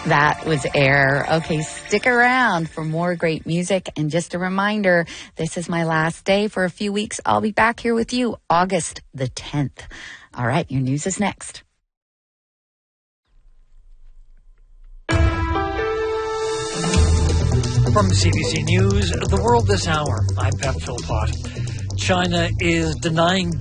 That was Air. Okay, stick around for more great music. And just a reminder, this is my last day for a few weeks. I'll be back here with you August the 10th. All right, your news is next. From CBC News, The World This Hour, I'm Pat Philpott. China is denying